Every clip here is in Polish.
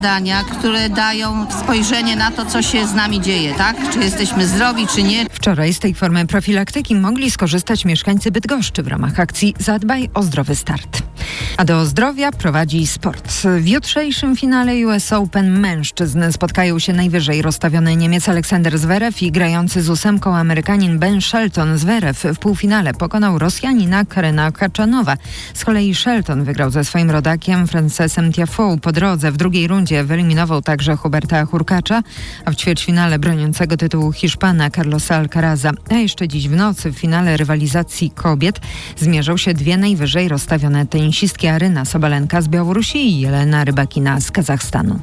Dania, które dają spojrzenie na to, co się z nami dzieje, tak? Czy jesteśmy zdrowi, czy nie. Wczoraj z tej formy profilaktyki mogli skorzystać mieszkańcy Bydgoszczy w ramach akcji Zadbaj o zdrowy start. A do zdrowia prowadzi sport. W jutrzejszym finale US Open mężczyzn spotkają się najwyżej rozstawiony Niemiec Aleksander Zverev i grający z ósemką Amerykanin Ben Shelton. Zverev w półfinale pokonał Rosjanina Karena Khačanova. Z kolei Shelton wygrał ze swoim rodakiem Francesem Tiafoe. Po drodze w drugiej rundzie wyeliminował także Huberta Hurkacza, a w ćwierćfinale broniącego tytułu Hiszpana Carlosa Alcaraza. A jeszcze dziś w nocy w finale rywalizacji kobiet zmierzą się dwie najwyżej rozstawione tenisistki Aryna Sabalenka z Białorusi i Jelena Rybakina z Kazachstanu.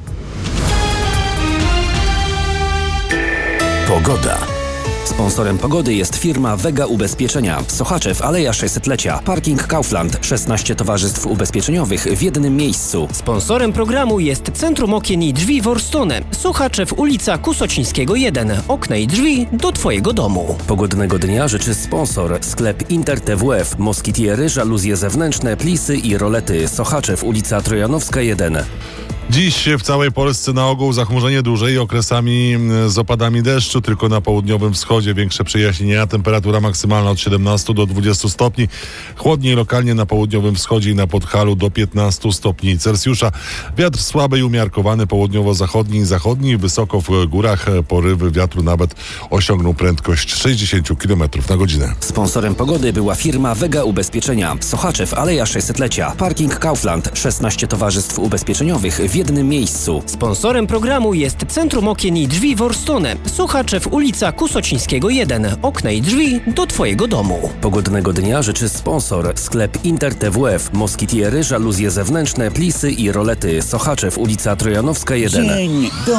Pogoda. Sponsorem pogody jest firma Vega Ubezpieczenia. Sochaczew, Aleja 600-lecia. Parking Kaufland. 16 towarzystw ubezpieczeniowych w jednym miejscu. Sponsorem programu jest Centrum Okien i Drzwi Worstone. Sochaczew, ulica Kusocińskiego 1. Okna i drzwi do Twojego domu. Pogodnego dnia życzy sponsor. Sklep Inter TWF. Moskitiery, żaluzje zewnętrzne, plisy i rolety. Sochaczew, ulica Trojanowska 1. Dziś w całej Polsce na ogół zachmurzenie duże i okresami z opadami deszczu. Tylko na południowym wschodzie większe przejaśnienia. Temperatura maksymalna od 17 do 20 stopni. Chłodniej lokalnie na południowym wschodzie i na Podhalu do 15 stopni Celsjusza. Wiatr słaby i umiarkowany południowo-zachodni i zachodni. Wysoko w górach porywy wiatru nawet osiągną prędkość 60 km na godzinę. Sponsorem pogody była firma Vega Ubezpieczenia. Sochaczew, Aleja 600-lecia. Parking Kaufland. 16 towarzystw ubezpieczeniowych w jednym miejscu. Sponsorem programu jest Centrum Okien i Drzwi Worstone. Sochaczew, ulica Kusocińskiego 1. Okna i drzwi do Twojego domu. Pogodnego dnia życzy sponsor. Sklep Inter TWF. Moskitiery, żaluzje zewnętrzne, plisy i rolety. Sochaczew, ulica Trojanowska 1.